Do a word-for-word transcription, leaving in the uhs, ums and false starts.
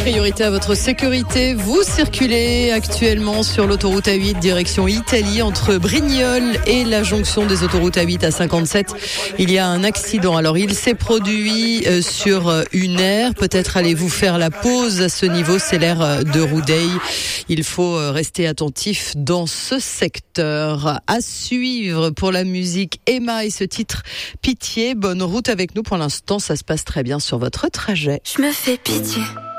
Priorité à votre sécurité, vous circulez actuellement sur l'autoroute A huit direction Italie entre Brignoles et la jonction des autoroutes A huit à cinquante-sept. Il y a un accident. Alors il s'est produit sur une aire. Peut-être allez-vous faire la pause à ce niveau, c'est l'aire de Roudeil. Il faut rester attentif dans ce secteur. À suivre pour la musique Emma et ce titre Pitié. Bonne route avec nous. Pour l'instant, ça se passe très bien sur votre trajet. Je me fais pitié.